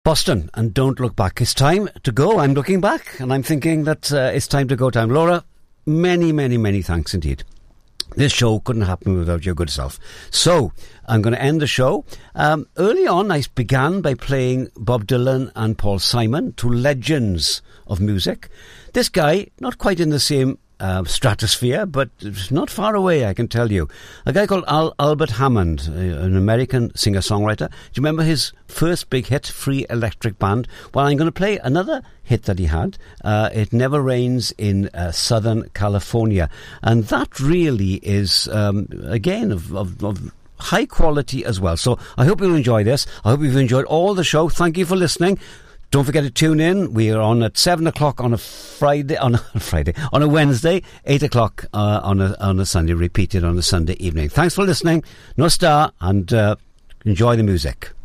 Boston and Don't Look Back. It's time to go. I'm looking back and I'm thinking that it's time to go time. Laura, many, many, many thanks indeed. This show couldn't happen without your good self. So, I'm going to end the show. Early on, I began by playing Bob Dylan and Paul Simon, two legends of music. This guy, not quite in the same stratosphere, but not far away, I can tell you. A guy called Albert Hammond, an American singer-songwriter. Do you remember his first big hit, Free Electric Band? Well, I'm going to play another hit that he had. It Never Rains in Southern California. And that really is, again, of high quality as well. So I hope you'll enjoy this. I hope you've enjoyed all the show. Thank you for listening. Don't forget to tune in. We are on at 7 o'clock on a Wednesday, 8 o'clock on a Sunday, repeated on a Sunday evening. Thanks for listening. No star, and enjoy the music.